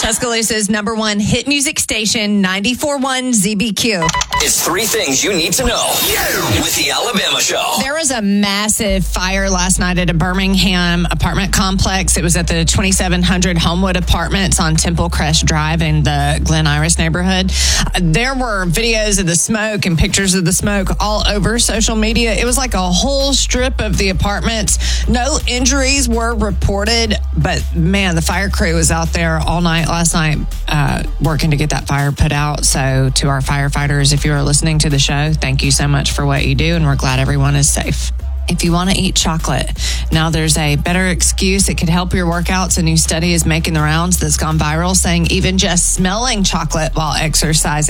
Tuscaloosa's number one hit music station, 94.1 ZBQ. It's 3 things you need to know with the Alabama Show. There was a massive fire last night at a Birmingham apartment complex. It was at the 2700 Homewood Apartments on Temple Crest Drive in the Glen Iris neighborhood. There were videos of the smoke and pictures of the smoke all over social media. It was like a whole strip of the apartments. No injuries were reported, but man, the fire crew was out there all night last night working to get that fire put out. So to our firefighters, if you are listening to the show, thank you so much for what you do, and we're glad everyone is safe. If you want to eat chocolate, now there's a better excuse. It could help your workouts. A new study is making the rounds that's gone viral, saying even just smelling chocolate while exercising